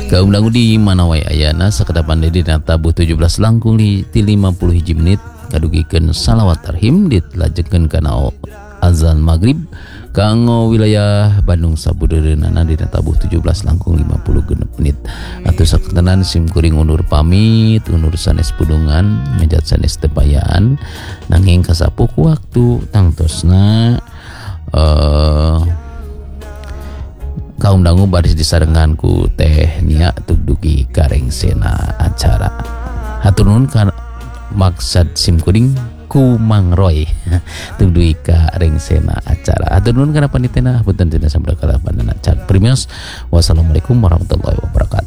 Kaum dangu di mana wae ayana sakadapan di tabuh 17 langkung di 50 hiji menit kadugikeun salawat tarhim dilajengeun kana azan maghrib kanggo wilayah Bandung sabudereunana di tabuh 17 langkung 50 genep menit. Atuh saketenan sim kuring undur pamit, undur sanes pudungan, mejat sanes tepayaan nanging kasapuh ku waktu tangtosna kaum dangu baris disarengan ku Teh Nia tugdugi karengsena acara. Hatur nuhun ka maksad sim kuring ku Mang Roy tugdugi karengsena acara. Hatur nuhun kana panitena punten tina sabda kalapan acara. Primios wassalamualaikum warahmatullahi wabarakatuh.